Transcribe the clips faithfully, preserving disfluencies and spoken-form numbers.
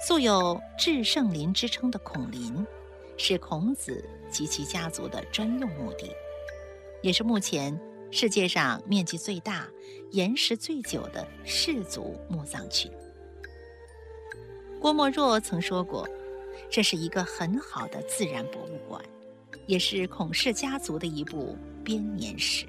素有至圣陵之称的孔林，是孔子及其家族的专用墓地，也是目前世界上面积最大、延时最久的氏族墓葬群。郭沫若曾说过，这是一个很好的自然博物馆，也是孔氏家族的一部编年史。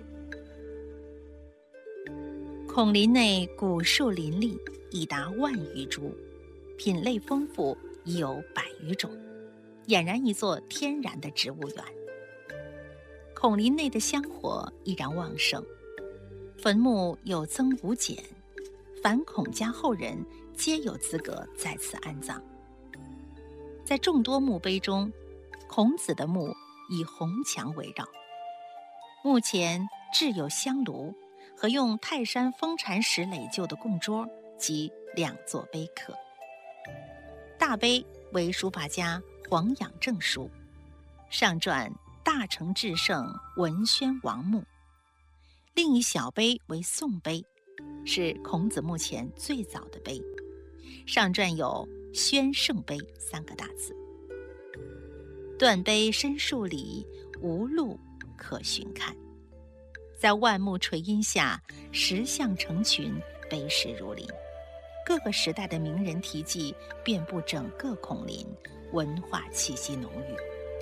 孔林内古树林立，已达万余株，品类丰富，已有百余种，俨然一座天然的植物园。孔林内的香火依然旺盛，坟墓有增无减，凡孔家后人皆有资格在此安葬。在众多墓碑中，孔子的墓以红墙围绕，墓前置有香炉和用泰山封禅石垒就的供桌及两座碑刻。大碑为书法家黄养正书，上篆大成至圣文宣王墓；另一小碑为宋碑，是孔子墓前最早的碑，上篆有宣圣碑三个大字。断碑深数里，无路可寻看。在万木垂荫下，石像成群，碑石如林，各个时代的名人题记遍布整个孔林，文化气息浓郁。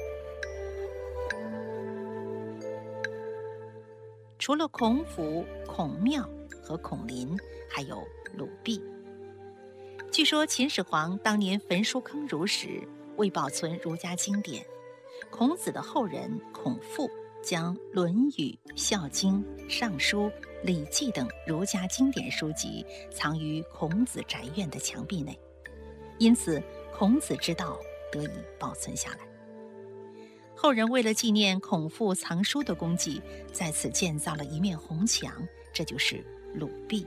除了孔府、孔庙和孔林，还有鲁壁。据说秦始皇当年焚书坑儒时，为保存儒家经典，孔子的后人孔父将《论语》《孝经》《尚书》《礼记》等儒家经典书籍藏于孔子宅院的墙壁内，因此孔子之道得以保存下来。后人为了纪念孔父藏书的功绩，在此建造了一面红墙，这就是鲁壁。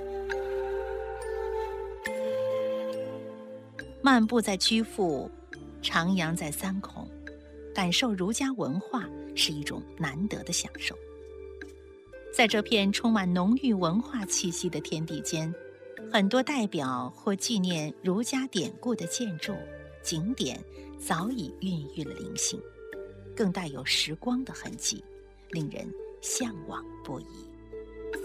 漫步在曲阜，徜徉在三孔，感受儒家文化是一种难得的享受。在这片充满浓郁文化气息的天地间，很多代表或纪念儒家典故的建筑、景点早已孕育了灵性，更带有时光的痕迹，令人向往不已。